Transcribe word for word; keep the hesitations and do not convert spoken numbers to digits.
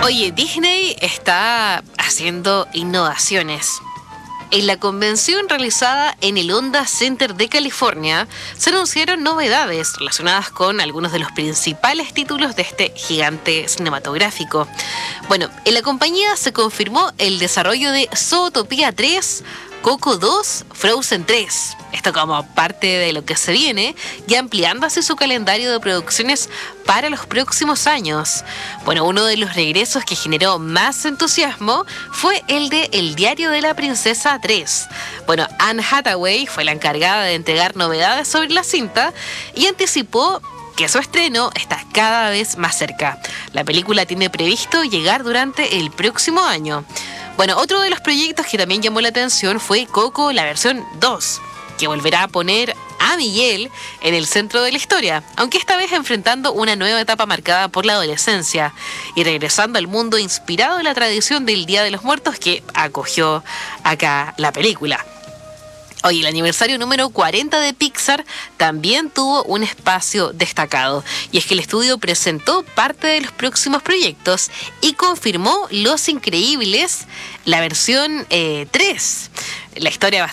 Oye, Disney está haciendo innovaciones. En la convención realizada en el Honda Center de California, se anunciaron novedades relacionadas con algunos de los principales títulos de este gigante cinematográfico. Bueno, en la compañía se confirmó el desarrollo de Zootopia tres, Coco dos, Frozen tres. Esto como parte de lo que se viene y ampliando así su calendario de producciones para los próximos años. Bueno, uno de los regresos que generó más entusiasmo fue el de El Diario de la Princesa tres. Bueno, Anne Hathaway fue la encargada de entregar novedades sobre la cinta y anticipó que su estreno está cada vez más cerca. La película tiene previsto llegar durante el próximo año. Bueno, otro de los proyectos que también llamó la atención fue Coco, la versión dos, que volverá a poner a Miguel en el centro de la historia, aunque esta vez enfrentando una nueva etapa marcada por la adolescencia y regresando al mundo inspirado en la tradición del Día de los Muertos que acogió acá la película. Hoy el aniversario número cuarenta de Pixar también tuvo un espacio destacado, y es que el estudio presentó parte de los próximos proyectos y confirmó Los Increíbles, la versión eh, tres. La historia va